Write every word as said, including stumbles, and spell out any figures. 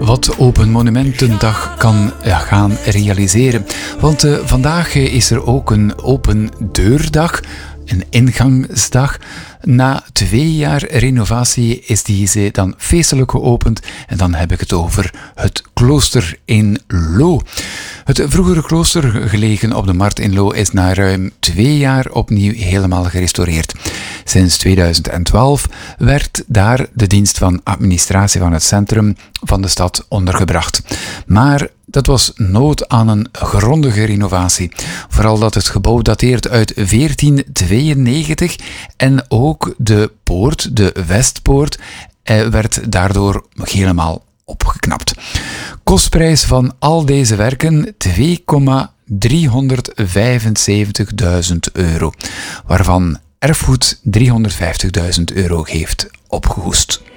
wat Open Monumentendag kan uh, gaan realiseren. Want uh, vandaag uh, is er ook een open deurdag, een ingangsdag. Na twee jaar renovatie is die dan feestelijk geopend en dan heb ik het over het klooster in Loo. Het vroegere klooster, gelegen op de markt in Loo, is na ruim twee jaar opnieuw helemaal gerestaureerd. Sinds tweeduizend twaalf werd daar de dienst van administratie van het centrum van de stad ondergebracht. Maar dat was nood aan een grondige renovatie. Vooral dat het gebouw dateert uit veertien tweeënnegentig en ook de poort, de Westpoort, eh, werd daardoor helemaal opgeknapt. Kostprijs van al deze werken twee miljoen driehonderdvijfenzeventigduizend euro, waarvan erfgoed driehonderdvijftigduizend euro heeft opgehoest.